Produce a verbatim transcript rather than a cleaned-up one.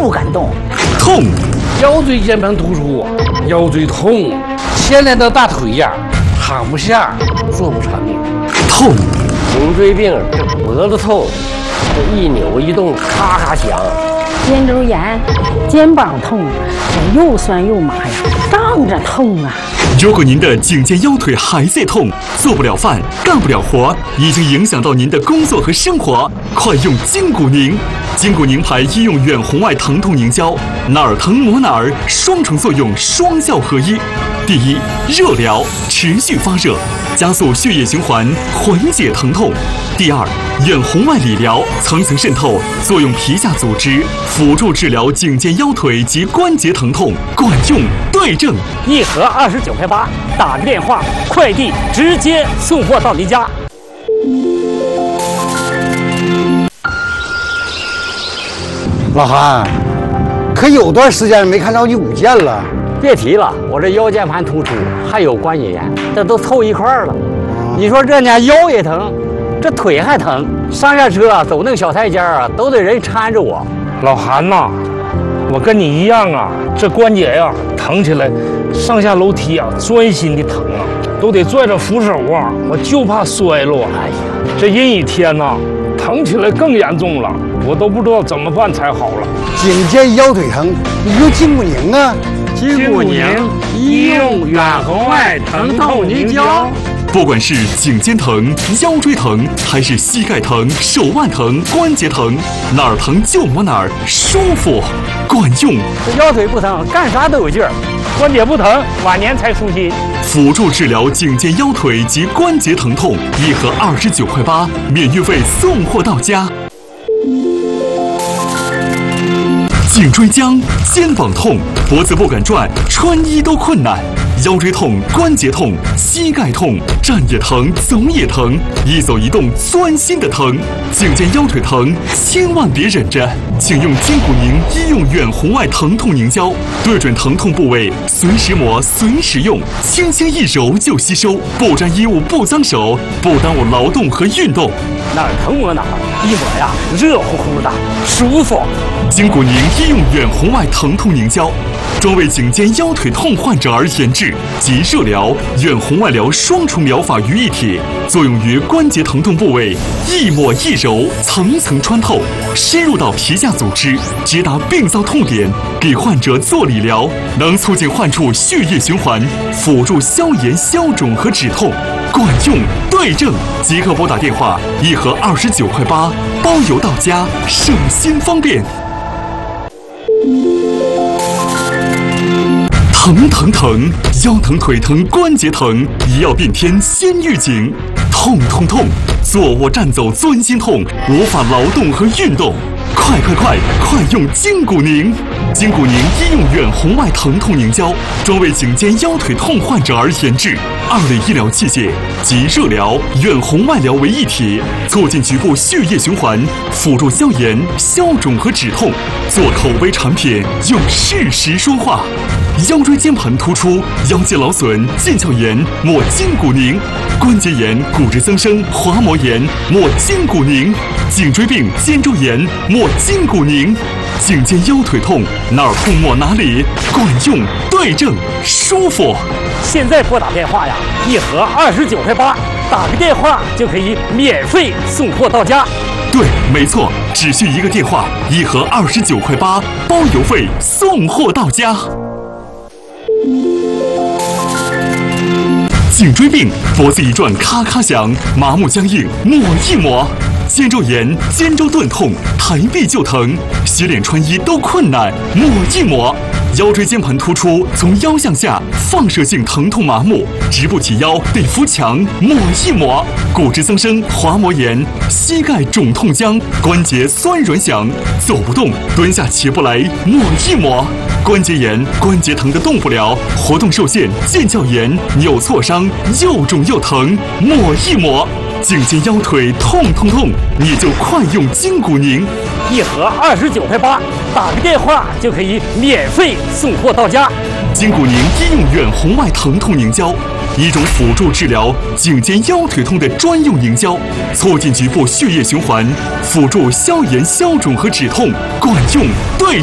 不敢动。 痛， 腰椎间盘突出，腰椎痛，牵连到大腿呀，躺不下，坐不成。 痛， 颈椎病，这脖子痛，这一扭一动咔咔响。 肩周炎，肩膀痛，这又酸又麻呀，胀着痛啊。 如果您的颈肩腰腿还在痛，做不了饭，干不了活，已经影响到您的工作和生活，快用筋骨宁。筋骨宁牌医用远红外疼痛凝胶，哪儿疼抹哪儿，双重作用，双效合一。第一，热疗，持续发热，加速血液循环，缓解疼痛。第二，远红外理疗，层层渗透，作用皮下组织，辅助治疗颈肩腰腿及关节疼痛，管用对症。 一盒二十九块八，打个电话，快递直接送货到您家。 老韩，可有段时间没看着你舞剑了。 别提了，我这腰间盘突出，还有关节炎，这都凑一块儿了。你说这呢，腰也疼，这腿还疼，上下车啊，走那个小台阶啊，都得人搀着我。 老韩呐，我跟你一样啊，这关节呀疼起来，上下楼梯啊钻心的疼啊，都得拽着扶手啊，我就怕摔了啊。哎呀，这阴雨天呐，疼起来更严重了，我都不知道怎么办才好了。 颈肩腰腿疼，你用筋骨宁啊。 筋骨宁医用远红外疼痛凝胶。 不管是颈肩疼、腰椎疼，还是膝盖疼、手腕疼、关节疼，哪儿疼就抹哪儿，舒服，管用。 这腰腿不疼，干啥都有劲儿；关节不疼，晚年才舒心。 辅助治疗颈肩腰腿及关节疼痛，一盒二十九块八，免运费送货到家。颈椎僵、肩膀痛、脖子不敢转，穿衣都困难；腰椎痛、关节痛、膝盖痛，站也疼，走也疼，一走一动钻心的疼。颈肩腰腿疼，千万别忍着，请用筋骨宁医用远红外疼痛凝胶，对准疼痛部位，随时抹，随时用，轻轻一揉就吸收，不沾衣物，不脏手，不耽误劳动和运动。 哪儿疼抹哪儿，一抹呀热乎乎的，舒服。 筋骨宁医用远红外疼痛凝胶，专为颈肩腰腿痛患者而研制，集热疗、远红外疗双重疗法于一体，作用于关节疼痛部位，一抹一揉，层层穿透，深入到皮下组织，直达病灶痛点，给患者做理疗，能促进患处血液循环，辅助消炎、消肿和止痛，管用对症。即刻拨打电话，一盒二十九块八，包邮到家，省心方便。疼疼疼，腰疼腿疼关节疼，一药变天先预警。痛痛痛，坐卧站走钻心痛，无法劳动和运动。快快快，快用筋骨宁！筋骨宁医用远红外疼痛凝胶，专为颈肩腰腿痛患者而研制，二类医疗器械集热疗、远红外疗为一体，促进局部血液循环，辅助消炎、消肿和止痛。做口碑产品，用事实说话。腰椎间盘突出、腰肌劳损、腱鞘炎，抹筋骨宁；关节炎、骨质增生、滑膜炎，抹筋骨宁；颈椎病、肩周炎，抹筋骨宁。颈肩腰腿痛，哪儿痛抹哪里，管用对症，舒服。 现在拨打电话呀，一盒二十九块八，打个电话就可以免费送货到家。 对，没错，只需一个电话，一盒二十九块八，包邮费送货到家。颈椎病，脖子一转咔咔响，麻木僵硬，抹一抹。肩周炎、肩周钝痛，抬臂就疼，洗脸穿衣都困难，抹一抹。腰椎间盘突出，从腰向下，放射性疼痛麻木，直不起腰，得扶墙，抹一抹。骨质增生、滑膜炎，膝盖肿痛僵，关节酸软响，走不动，蹲下起不来，抹一抹。关节炎、关节疼的动不了，活动受限，腱鞘炎、扭挫伤，又肿又疼，抹一抹。颈肩腰腿痛痛痛，你就快用筋骨宁， 一盒二十九块八，打个电话就可以免费送货到家。 筋骨宁医用远红外疼痛凝胶，一种辅助治疗颈肩腰腿痛的专用凝胶，促进局部血液循环，辅助消炎、消肿和止痛，管用对症。